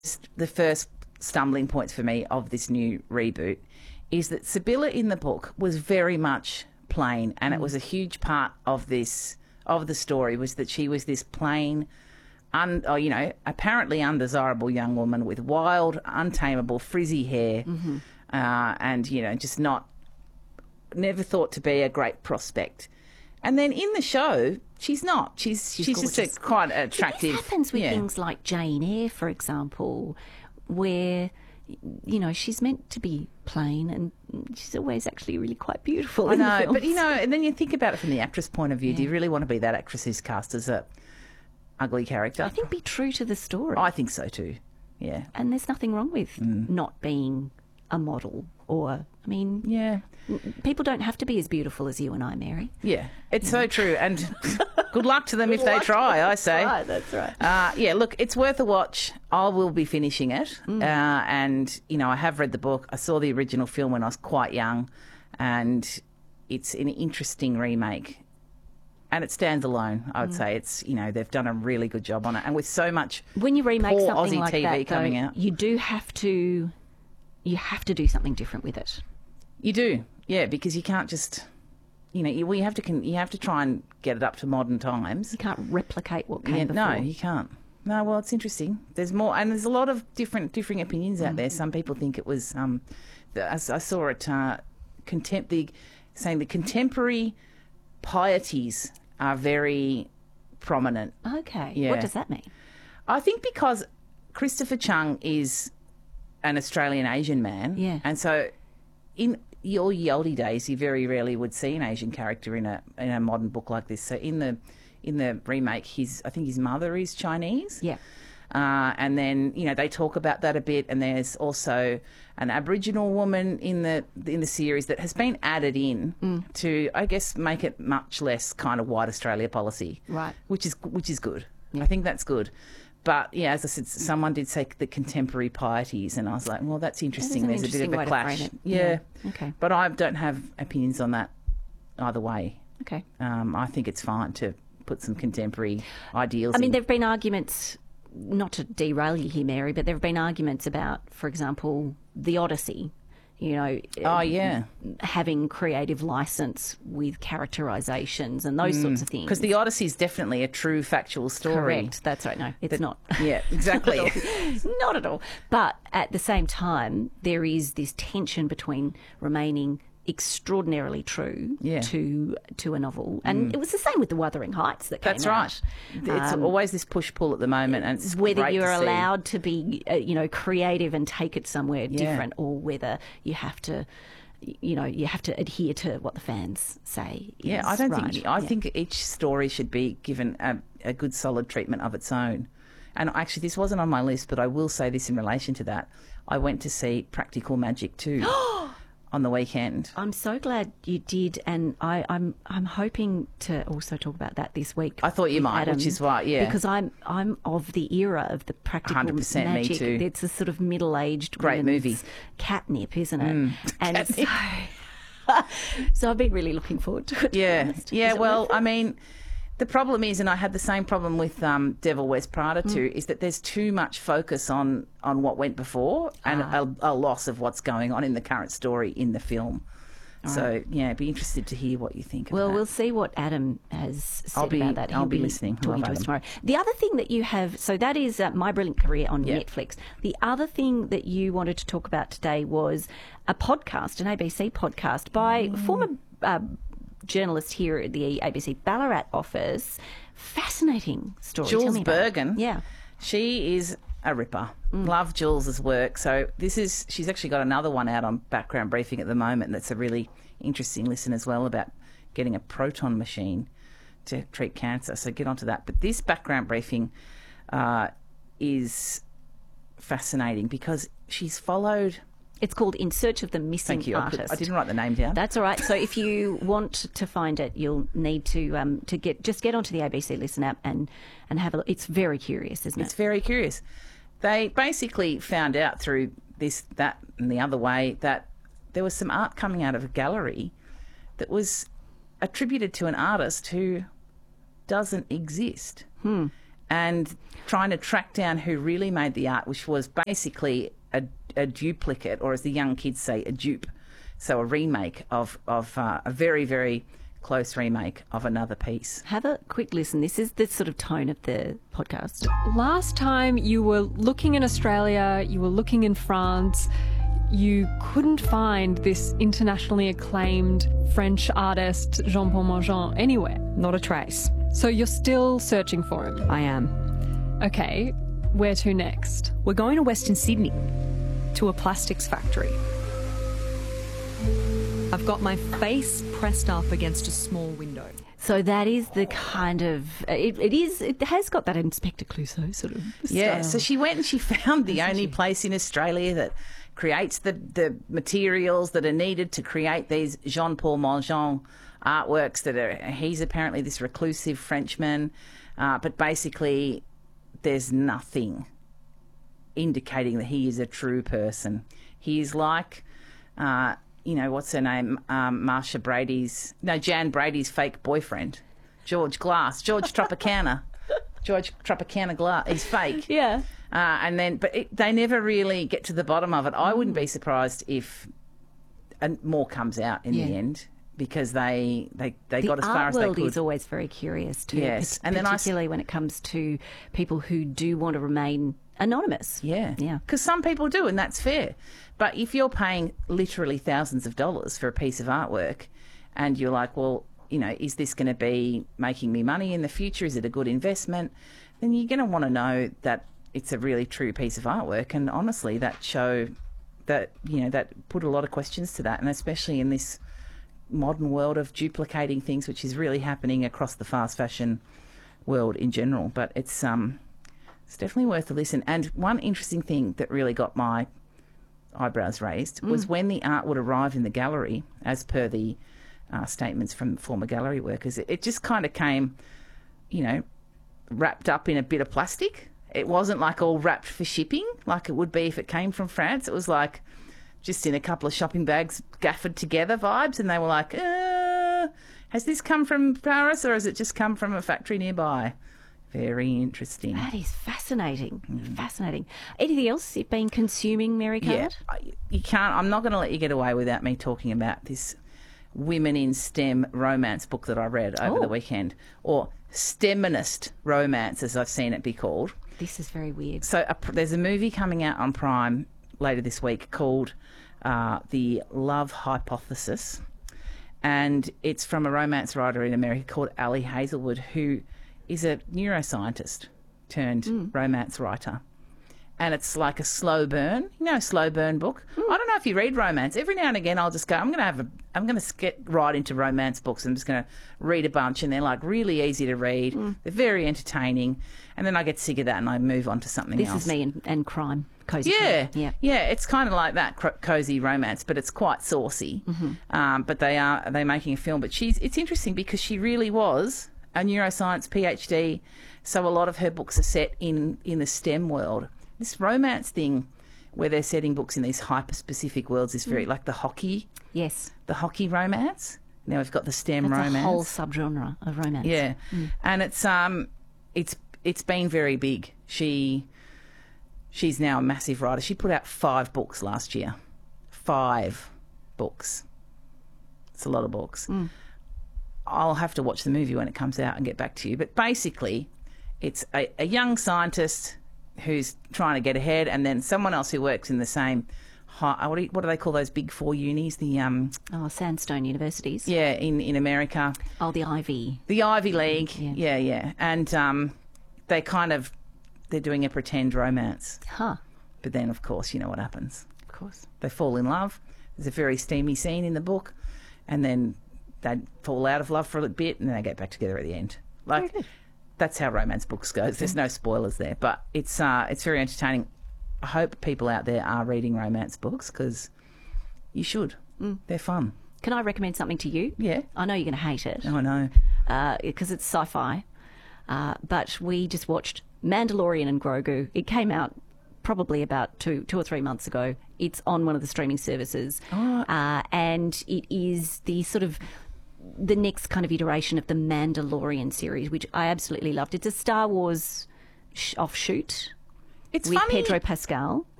the first stumbling points for me of this new reboot is that Sibylla in the book was very much plain, and it was a huge part of the story was that she was this plain, apparently undesirable young woman with wild, untamable, frizzy hair, and just never thought to be a great prospect. And then in the show, she's not. She's just a quite attractive. This happens with things like Jane Eyre, for example, where she's meant to be plain and she's always actually really quite beautiful. I know, but and then you think about it from the actress point of view. Do you really want to be that actress who's cast as a ugly character? I think be true to the story. I think so too. Yeah, and there's nothing wrong with not being a model people don't have to be as beautiful as you and I, Mary. Yeah, it's so true. And good luck to them if they try, I say. That's right. Look, it's worth a watch. I will be finishing it. And, I have read the book. I saw the original film when I was quite young. And it's an interesting remake. And it stands alone, I would say. It's, they've done a really good job on it. And with so much when you remake poor something Aussie like TV that, coming though, out. you have to do something different with it. You do, yeah, because you can't just, you have to try and get it up to modern times. You can't replicate what came before. No, you can't. No, well, it's interesting. There's more, and there's a lot of differing opinions out there. Some people think it was. I saw it saying the contemporary pieties are very prominent. Okay, yeah. What does that mean? I think because Christopher Chung is an Australian Asian man, and so in the oldie days, you very rarely would see an Asian character in a modern book like this. So in the remake, I think his mother is Chinese. Yeah. And then they talk about that a bit, and there's also an Aboriginal woman in the series that has been added in to, I guess, make it much less kind of white Australia policy, right? Which is good. Yeah. I think that's good. But yeah, as I said, someone did say the contemporary pieties, and I was like, well, that's interesting. There's a bit of a clash. Yeah. Okay. But I don't have opinions on that either way. Okay. I think it's fine to put some contemporary ideals. There have been arguments, not to derail you here, Mary, but there have been arguments about, for example, the Odyssey. Having creative license with characterizations and those sorts of things. Because the Odyssey is definitely a true factual story. Correct. That's right. No, it's not. Yeah, exactly. Not at all. But at the same time, there is this tension between remaining extraordinarily true to a novel, and it was the same with the Wuthering Heights that came out. That's right. It's always this push-pull at the moment, and it's whether great you're to see. allowed to be creative and take it somewhere different, or whether you have to adhere to what the fans say. I think each story should be given a good solid treatment of its own. And actually, this wasn't on my list, but I will say this in relation to that. I went to see Practical Magic 2 on the weekend. I'm so glad you did, and I'm hoping to also talk about that this week. I thought you might, Adam, which is why, because I'm of the era of the Practical 100% Magic. Me too. It's a sort of middle-aged great movie catnip, isn't it? And catnip. So I've been really looking forward to it. Yeah. Well, the problem is, and I had the same problem with Devil Wears Prada too, is that there's too much focus on what went before and a loss of what's going on in the current story in the film. So, I'd be interested to hear what you think of that. We'll see what Adam has said about that. I'll be listening. Talking to us tomorrow. The other thing that you have, so that is My Brilliant Career on Netflix. The other thing that you wanted to talk about today was a podcast, an ABC podcast by former journalist here at the ABC Ballarat office. Fascinating story. Jules Bergen. Yeah. She is a ripper. Love Jules's work. So she's actually got another one out on Background Briefing at the moment that's a really interesting listen as well about getting a proton machine to treat cancer. So get onto that. But this Background Briefing is fascinating because she's followed... It's called In Search of the Missing Thank you. Artist. I didn't write the name down. That's all right. So if you want to find it, you'll need to get onto the ABC Listen app and have a look. It's very curious, isn't it? It's very curious. They basically found out through this, that, and the other way that there was some art coming out of a gallery that was attributed to an artist who doesn't exist. and trying to track down who really made the art, which was basically a duplicate, or as the young kids say, a dupe. So a remake of a very, very close remake of another piece. Have a quick listen. This is the sort of tone of the podcast. Last time you were looking in Australia, you were looking in France, you couldn't find this internationally acclaimed French artist Jean-Paul Montjean anywhere. Not a trace. So you're still searching for him? I am. Okay, where to next? We're going to Western Sydney, to a plastics factory. I've got my face pressed up against a small window. So that is the kind of it has got that Inspector Clouseau sort of Yeah, style. so she went and she found the only place in Australia that creates the materials that are needed to create these Jean-Paul Montjean artworks he's apparently this reclusive Frenchman, but basically there's nothing indicating that he is a true person. He is like, what's her name? Jan Brady's fake boyfriend, George Glass, George Tropicana. George Tropicana Glass. He's fake. Yeah. They never really get to the bottom of it. I wouldn't be surprised if more comes out in the end, because they got as far as they could. The art world is always very curious too. Yes, and then particularly when it comes to people who do want to remain anonymous. Yeah. Yeah. Because some people do, and that's fair. But if you're paying literally thousands of dollars for a piece of artwork and you're like, well, is this going to be making me money in the future? Is it a good investment? Then you're going to want to know that it's a really true piece of artwork. And honestly, that put a lot of questions to that, and especially in this modern world of duplicating things, which is really happening across the fast fashion world in general. But it's definitely worth a listen. And one interesting thing that really got my eyebrows raised was when the art would arrive in the gallery, as per the statements from former gallery workers, it just kind of came, wrapped up in a bit of plastic. It wasn't like all wrapped for shipping like it would be if it came from France. It was like just in a couple of shopping bags gaffed together vibes, and they were like, has this come from Paris or has it just come from a factory nearby? Very interesting. That is fascinating. Fascinating. Anything else you've been consuming, Mary Card? Yeah, you can't. I'm not going to let you get away without me talking about this Women in STEM romance book that I read over the weekend, or STEMinist romance, as I've seen it be called. This is very weird. So there's a movie coming out on Prime later this week called The Love Hypothesis, and it's from a romance writer in America called Ali Hazelwood, who is a neuroscientist turned romance writer. And it's like a slow burn, a slow burn book. I don't know if you read romance. Every now and again, I'll just go, I'm going to get right into romance books. I'm just going to read a bunch, and they're like really easy to read. They're very entertaining. And then I get sick of that and I move on to something else. This is me and crime. Cozy crime. Yeah. It's kind of like that cozy romance, but it's quite saucy. But they're making a film. But it's interesting because she really was a neuroscience PhD. So a lot of her books are set in the STEM world. This romance thing where they're setting books in these hyper-specific worlds is very like the hockey. Yes. The hockey romance. Now we've got the STEM That's romance. a whole subgenre of romance. Yeah. And it's been very big. She's now a massive writer. She put out 5 books last year. 5 books. It's a lot of books. I'll have to watch the movie when it comes out and get back to you. But basically, it's a young scientist who's trying to get ahead, and then someone else who works in the same what do they call those big 4 unis? The Sandstone universities. Yeah, in America. Oh, the Ivy. The Ivy League. Yeah. Yeah. And they're doing a pretend romance. Huh. But then, of course, you know what happens. Of course. They fall in love. There's a very steamy scene in the book, and then they fall out of love for a bit, and then they get back together at the end. Like, that's how romance books go. There's no spoilers there, but it's very entertaining. I hope people out there are reading romance books, because you should. They're fun. Can I recommend something to you? Yeah. I know you're going to hate it. Oh, I know. Because it's sci-fi. But we just watched Mandalorian and Grogu. It came out probably about two or 3 months ago. It's on one of the streaming services. And it is the sort of the next kind of iteration of the Mandalorian series, which I absolutely loved. It's a Star Wars offshoot It's with funny. Pedro Pascal.